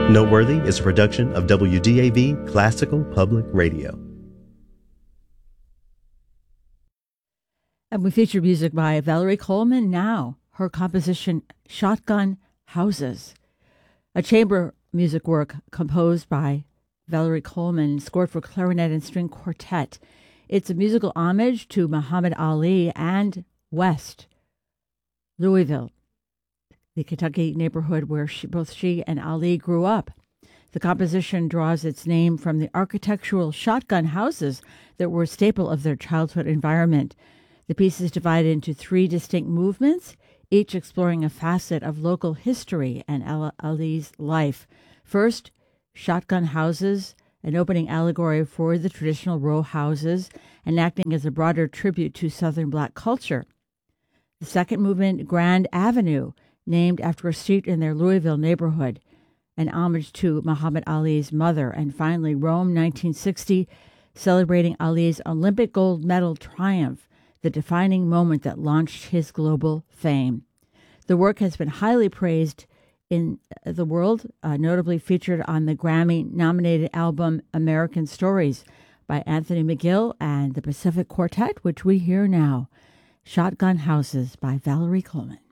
Noteworthy is a production of WDAV Classical Public Radio. And we feature music by Valerie Coleman now, her composition Shotgun Houses, a chamber music work composed by Valerie Coleman, scored for clarinet and string quartet. It's a musical homage to Muhammad Ali and West Louisville, the Kentucky neighborhood where both she and Ali grew up. The composition draws its name from the architectural shotgun houses that were a staple of their childhood environment. The piece is divided into 3 distinct movements, each exploring a facet of local history and Ali's life. First, Shotgun Houses, an opening allegory for the traditional row houses and acting as a broader tribute to Southern Black culture. The second movement, Grand Avenue, named after a street in their Louisville neighborhood, an homage to Muhammad Ali's mother. And finally, Rome 1960, celebrating Ali's Olympic gold medal triumph, the defining moment that launched his global fame. The work has been highly praised in the world, notably featured on the Grammy-nominated album American Stories by Anthony McGill and the Pacific Quartet, which we hear now. Shotgun Houses by Valerie Coleman.